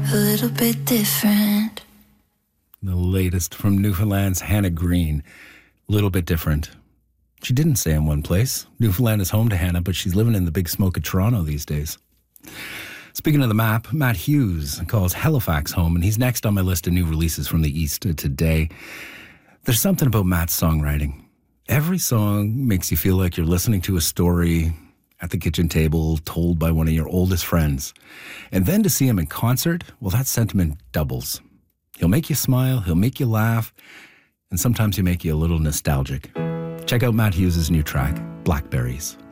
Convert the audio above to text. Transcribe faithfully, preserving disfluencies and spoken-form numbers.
a little bit different. The latest from Newfoundland's Hannah Green. A little bit different. She didn't stay in one place. Newfoundland is home to Hannah, but she's living in the big smoke of Toronto these days. Speaking of the map, Matt Hughes calls Halifax home, and he's next on my list of new releases from the East today. There's something about Matt's songwriting. Every song makes you feel like you're listening to a story at the kitchen table told by one of your oldest friends. And then to see him in concert, well, that sentiment doubles. He'll make you smile, he'll make you laugh, and sometimes he'll make you a little nostalgic. Check out Matt Hughes' new track, Blackberries.